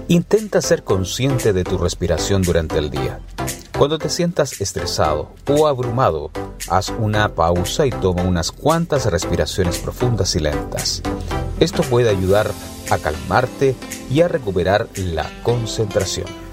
Intenta ser consciente de tu respiración durante el día. Cuando te sientas estresado o abrumado, haz una pausa y toma unas cuantas respiraciones profundas y lentas. Esto puede ayudar a calmarte y a recuperar la concentración.